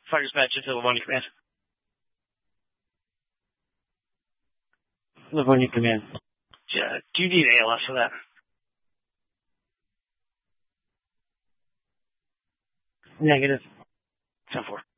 Fighters match into Livonia Command. Livonia Command. Yeah, do you need ALS for that? Negative. 10-4.